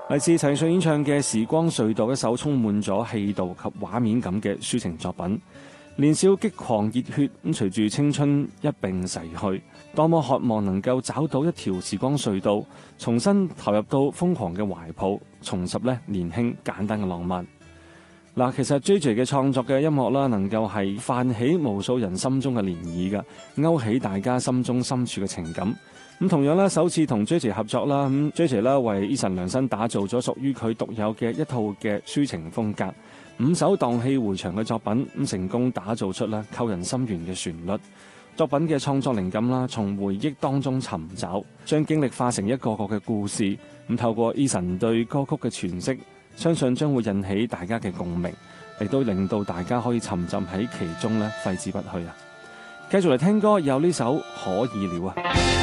嚟自陳奕迅演唱嘅《時光隧道》，一首充滿咗氣度及畫面感嘅抒情作品。年少激狂熱血，咁隨住青春一並逝去，多麼渴望能夠找到一條時光隧道，重新投入到瘋狂嘅懷抱，重拾年輕簡單嘅浪漫。嗱，其實 JJ 嘅創作嘅音樂啦，能夠係泛起無數人心中嘅漣漪㗎，勾起大家心中深處嘅情感。咁同樣啦，首次同 JJ 合作啦，咁 JJ 啦為 Eason 量身打造咗屬於佢獨有嘅一套嘅抒情風格，5首蕩氣迴腸嘅作品，咁成功打造出啦扣人心弦嘅旋律。作品嘅創作靈感啦，從回憶當中尋找，將經歷化成一個個嘅故事。咁透過 Eason 對歌曲嘅詮釋，相信將會引起大家嘅共鳴，亦都令到大家可以沉浸喺其中咧，揮之不去啊！繼續嚟聽歌，有呢首《可以了》啊！